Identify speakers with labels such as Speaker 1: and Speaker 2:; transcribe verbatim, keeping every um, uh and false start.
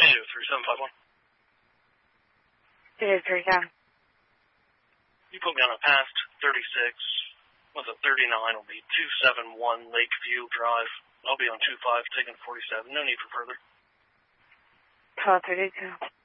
Speaker 1: two three seven five one.
Speaker 2: two three seven.
Speaker 1: You put me on a past thirty-six. What's it, thirty-nine will be two seven one Lakeview Drive. I'll be on two five taking forty-seven. No need for further.
Speaker 2: twelve thirty-two.